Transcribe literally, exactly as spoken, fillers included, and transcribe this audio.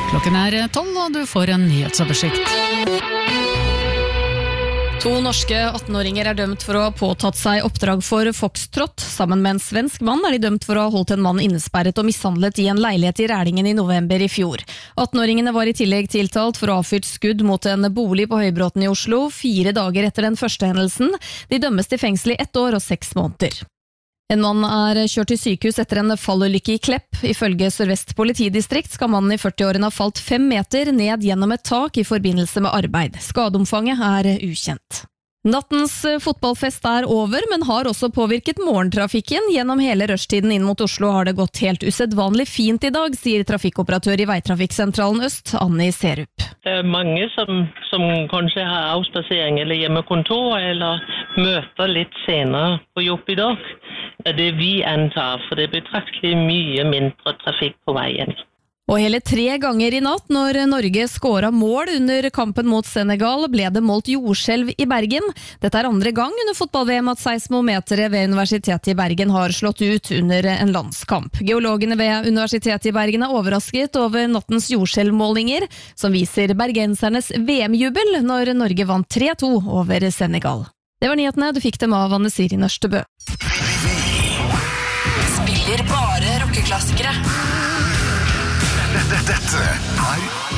Klokken er tolv, og du får en nyhetsoversikt. To norske atten-åringer er dømt for å ha påtatt seg oppdrag for Foxtrot. Sammen med en svensk mann er de dømt for å ha holdt en mann innesperret og mishandlet i en leilighet i Rælingen i november i fjor. atten-åringene var i tillegg tiltalt for å ha fyrt skudd mot en bolig på Høybråten i Oslo fire dager etter den første hendelsen. De dømmes til fengsel i ett år og seks måneder. En mann er kjørt til sykehus etter en fallulykke i Klepp. Ifølge Sør-Vest politidistrikt skal mannen i førti-årene ha falt fem meter ned gjennom et tak i forbindelse med arbeid. Skadeomfanget er ukjent. Nattens fotballfest er over, men har også påvirket morgentrafikken. Gjennom hele rushtiden inn mot Oslo har det gått helt usedvanlig fint i dag, sier trafikkoperatør i Veitrafikksentralen Øst, Anni Serup. Det er mange som, som kanskje har avspasering eller hjemmekontor, eller møter litt senere på jobb i dag. Det er det vi antar, for det er betraktelig mye mindre trafikk på veien. Og hele tre ganger i natt, når Norge skåret mål under kampen mot Senegal, ble det målt jordskjelv i Bergen. Dette er andre gang under fotball-V M at seismometere ved Universitetet i Bergen har slått ut under en landskamp. Geologene ved Universitetet i Bergen er overrasket over nattens jordskjelvmålinger, som viser bergensernes V M-jubel når Norge vant tre to over Senegal. Det var nyhetene, du fikk dem av Anne Siri Nørstebø. Spiller bare rockeklassikere. Dette er